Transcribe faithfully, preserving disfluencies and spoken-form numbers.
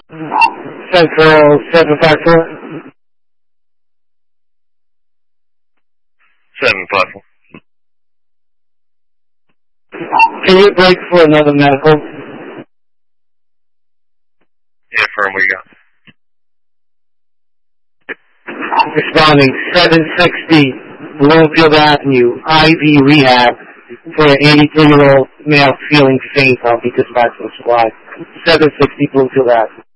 Central seven five four. seven five four. Can you break for another medical? Yeah, firm, we got. Responding, seven sixty Bloomfield Avenue, I V Rehab, for an eighty-three-year-old male feeling faint. I'll be dispatched to the squad. seven sixty Bloomfield Avenue.